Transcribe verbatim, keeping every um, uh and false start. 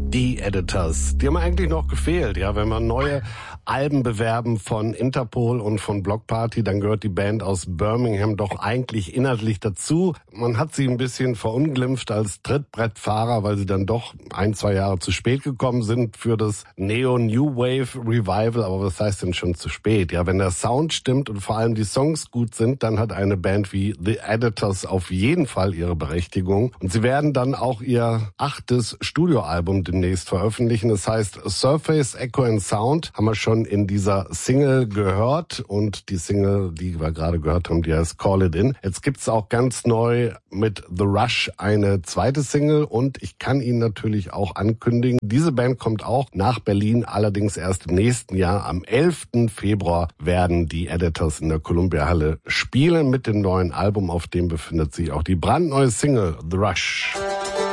Die Editors, die haben eigentlich noch gefehlt, ja, wenn man neue Alben bewerben von Interpol und von Block Party, dann gehört die Band aus Birmingham doch eigentlich inhaltlich dazu. Man hat sie ein bisschen verunglimpft als Trittbrettfahrer, weil sie dann doch ein, zwei Jahre zu spät gekommen sind für das Neo-New Wave Revival, aber was heißt denn schon zu spät? Ja, wenn der Sound stimmt und vor allem die Songs gut sind, dann hat eine Band wie The Editors auf jeden Fall ihre Berechtigung und sie werden dann auch ihr achtes Studioalbum demnächst veröffentlichen. Das heißt Surface, Echo and Sound haben wir schon in dieser Single gehört und die Single, die wir gerade gehört haben, die heißt Call It In. Jetzt gibt's auch ganz neu mit The Rush eine zweite Single und ich kann Ihnen natürlich auch ankündigen, diese Band kommt auch nach Berlin, allerdings erst im nächsten Jahr. Am elften Februar werden die Editors in der Columbia Halle spielen mit dem neuen Album, auf dem befindet sich auch die brandneue Single The Rush.